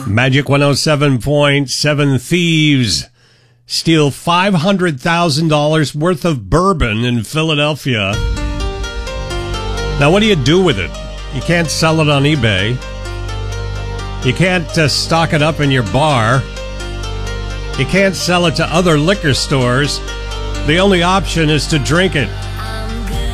Magic 107.7 thieves steal $500,000 worth of bourbon in Philadelphia. Now, what do you do with it? You can't sell it on eBay. You can't stock it up in your bar. You can't sell it to other liquor stores. The only option is to drink it.